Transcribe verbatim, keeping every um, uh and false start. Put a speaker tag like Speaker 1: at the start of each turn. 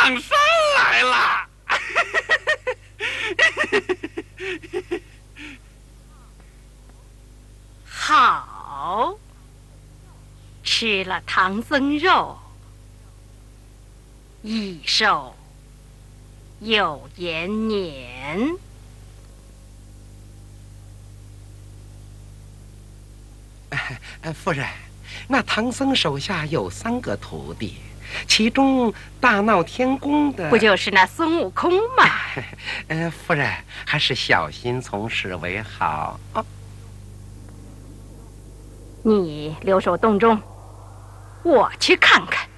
Speaker 1: 上山来了。
Speaker 2: 好，吃了唐僧肉，益寿有延年。
Speaker 3: 夫人，那唐僧手下有三个徒弟，其中大闹天宫的，
Speaker 2: 不就是那孙悟空吗？
Speaker 3: 呃，夫人还是小心从事为好。哦，
Speaker 2: 你留守洞中，我去看看。